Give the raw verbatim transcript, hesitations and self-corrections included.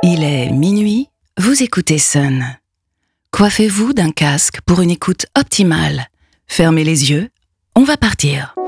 Il est minuit, vous écoutez Sun. Coiffez-vous d'un casque pour une écoute optimale. Fermez les yeux, on va partir.